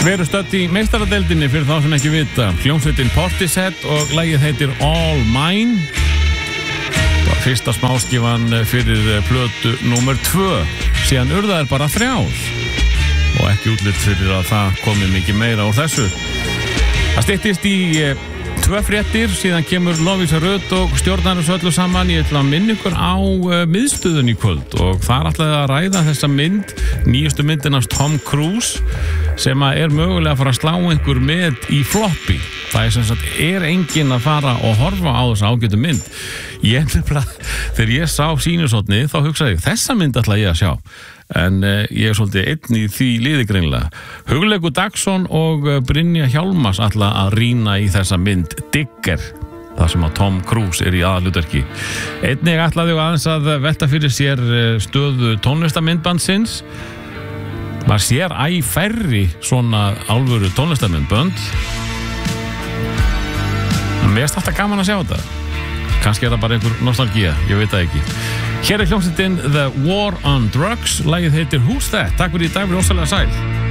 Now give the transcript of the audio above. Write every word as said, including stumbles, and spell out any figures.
Við erum stödd í meistaradeildinni fyrir þá sem ekki vita. Hljómsveitin Portishead og lagið heitir All Mine. Það var fyrsta smáskifan fyrir plötu númer tvö. Síðan urðaðir bara þrjár. Og ekki útlit fyrir að það komi mikið meira úr þessu. Það styttist í tvö fréttir, síðan kemur Lovísa Rödd og stjórnar þessu öllu saman. Ég ætla að minna ykkur á uh, miðstöðun í kvöld og þar ætlaði að ræða þessa mynd, nýjustu myndinast Tom Cruise, sem að er mögulega að fara að slá einhver með í floppi. Það er sem sagt, er enginn að fara og horfa á þessa ágætu mynd. Ég nefnilega, þegar ég sá sýnishorni, þá hugsaði ég, þessa mynd ætla ég að sjá. En uh, ég er svolítið einn í því liði greinlega. Hugleikur Dagsson og uh, Brynja Hjálmars ætla að rýna í þessa mynd Digger, það sem að Tom Cruise er í aðalhlutverki. Einnig ætlaði ég aðeins að velta fyrir sér uh, stöðu tónlistamindbandsins. Maður sér æ færri svona alvöru tónlistamindbönd. Mér er alltaf gaman að sjá þetta. Kannski er það bara einhver nostalgía, ég veit það ekki. Hér er hljómsveitin The War on Drugs, lagið heitir Who's That? Takk fyrir í dag, við erum ósæðlega sæl.